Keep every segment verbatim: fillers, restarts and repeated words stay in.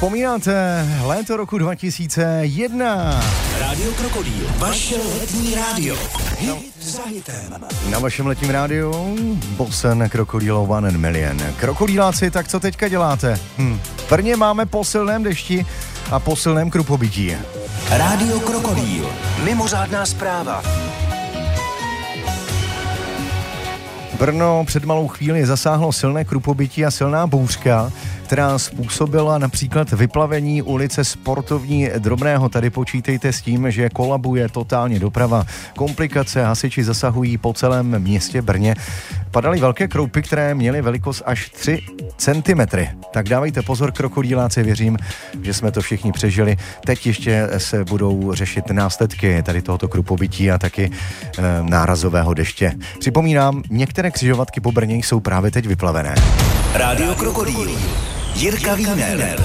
Vzpomínáte léto roku dva tisíce jedna. Rádio Krokodýl, vaše letní rádio. Hit za hitem. Na vašem letním rádiu Bosen Krokodýl One and Million. Krokodýláci, tak co teďka děláte? Hm. V Brně máme po silném dešti a po silném krupobytí. Rádio Krokodýl, mimořádná zpráva. Brno před malou chvíli zasáhlo silné krupobytí a silná bouřka, která způsobila například vyplavení ulice Sportovní Drobného. Tady počítejte s tím, že kolabuje totálně doprava. Komplikace, hasiči zasahují po celém městě Brně. Padaly velké kroupy, které měly velikost až tři centimetry. Tak dávejte pozor, krokodýláci, věřím, že jsme to všichni přežili. Teď ještě se budou řešit následky tady tohoto krupobytí a taky e, nárazového deště. Připomínám, některé křižovatky po Brně jsou právě teď vyplavené. Rádio Krokodýl, Jirka Wiener.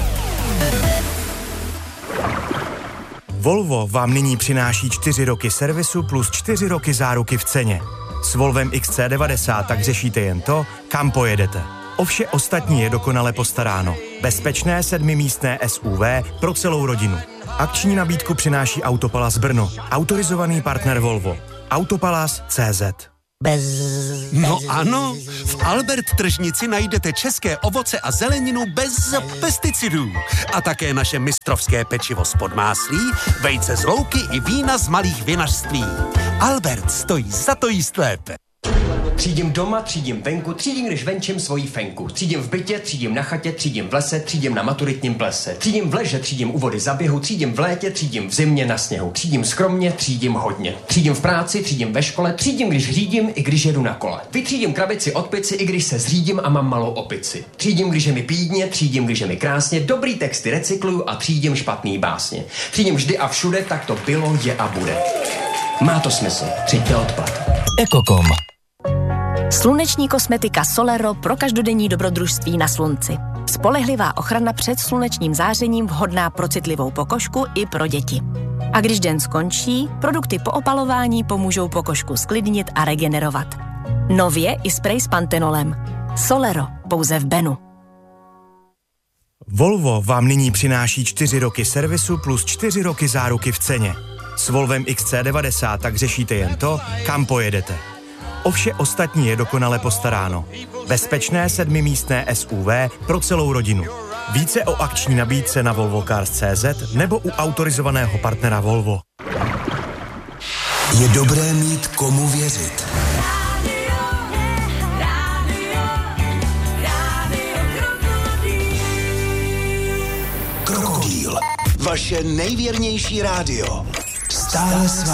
Volvo vám nyní přináší čtyři roky servisu plus čtyři roky záruky v ceně. S Volvem X C devadesát tak řešíte jen to, kam pojedete. O vše ostatní je dokonale postaráno. Bezpečné sedmimístné S U V pro celou rodinu. Akční nabídku přináší Autopalas Brno. Autorizovaný partner Volvo. Autopalas tečka cé zet. Bez... No ano, v Albert tržnici najdete české ovoce a zeleninu bez pesticidů. A také naše mistrovské pečivo z podmáslí, vejce z louky i vína z malých vinařství. Albert stojí za to jíst lépe. Třídím doma, třídím venku, třídím, když venčím svoji fenku. Třídím v bytě, třídím na chatě, třídím v lese, třídím na maturitním plese. Třídím v leže, třídím u vody za běhu, třídím v létě, třídím v zimě na sněhu. Třídím skromně, třídím hodně. Třídím v práci, třídím ve škole, třídím, když řídím, i když jedu na kole. Vytřídím krabici od pici, i když se zřídím a mám malou opici. Třídím, když je mi pídně, třídím, když je mi krásně, dobrý texty recykluju a třídím špatný básně. Třídím vždy a všude, tak to bylo, je a bude. Má to smysl. Třiďte odpad. Ekokom. Sluneční kosmetika Solero pro každodenní dobrodružství na slunci. Spolehlivá ochrana před slunečním zářením, vhodná pro citlivou pokožku i pro děti. A když den skončí, produkty po opalování pomůžou pokožku sklidnit a regenerovat. Nově i sprej s pantenolem. Solero, pouze v Benu. Volvo vám nyní přináší čtyři roky servisu plus čtyři roky záruky v ceně. S Volvem X C devadesát tak řešíte jen to, kam pojedete. O vše ostatní je dokonale postaráno. Bezpečné sedmimístné S U V pro celou rodinu. Více o akční nabídce na volvo cars tečka cé zet nebo u autorizovaného partnera Volvo. Je dobré mít komu věřit. Krokodýl, vaše nejvěrnější rádio. Stále s vámi.